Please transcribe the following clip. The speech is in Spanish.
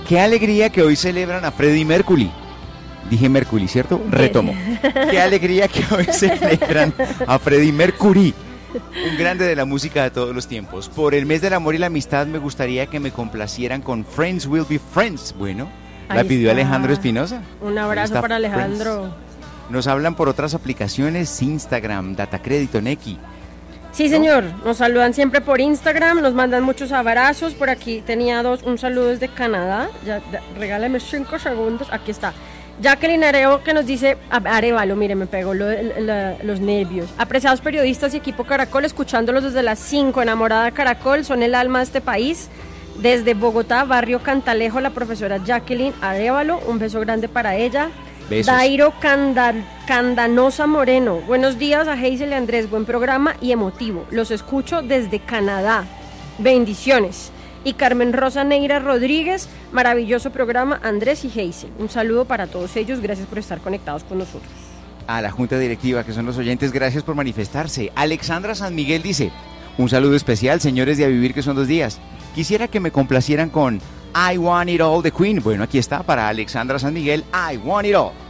qué alegría que hoy celebran a Freddie Mercury. Dije Mercury, ¿cierto? Retomo. Qué alegría que hoy celebran a Freddie Mercury, un grande de la música de todos los tiempos. Por el mes del amor y la amistad me gustaría que me complacieran con Friends Will Be Friends. Bueno, la pidió Alejandro Espinosa. Un abrazo para Alejandro. Friends. Nos hablan por otras aplicaciones, Instagram, Datacrédito, Nequi. Sí, señor, nos saludan siempre por Instagram, nos mandan muchos abrazos. Por aquí tenía un saludo desde Canadá. Regálame 5 segundos, aquí está. Jacqueline Arevalo, que nos dice, Arevalo, mire, me pegó los nervios. Apreciados periodistas y equipo Caracol, escuchándolos desde las 5, enamorada de Caracol, son el alma de este país. Desde Bogotá, barrio Cantalejo, la profesora Jacqueline Arevalo, un beso grande para ella. Besos. Dairo Candanosa Moreno, buenos días a Hazel y Andrés, buen programa y emotivo, los escucho desde Canadá, bendiciones. Y Carmen Rosa Neira Rodríguez, maravilloso programa Andrés y Hazel, un saludo para todos ellos, gracias por estar conectados con nosotros. A la Junta Directiva, que son los oyentes, gracias por manifestarse. Alexandra San Miguel dice, un saludo especial, señores de A Vivir, que son 2 días. Quisiera que me complacieran con I Want It All de Queen. Bueno, aquí está para Alexandra San Miguel, I Want It All.